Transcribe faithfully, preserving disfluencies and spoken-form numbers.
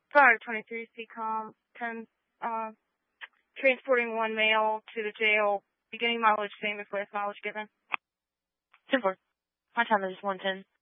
five twenty-three C COM, ten, uh, transporting one male to the jail, beginning mileage same as last mileage given. ten four. My time is one ten.